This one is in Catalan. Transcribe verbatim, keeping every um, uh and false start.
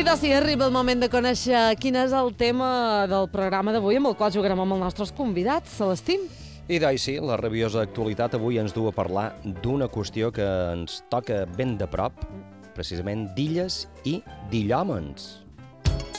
doncs sí, arriba el moment de conèixer quin és el tema del programa d'avui amb el qual jugarem amb els nostres convidats. Celestí? I doncs sí, la rabiosa actualitat avui ens du a parlar d'una qüestió que ens toca ben de prop, precisament d'illes i d'illòmens.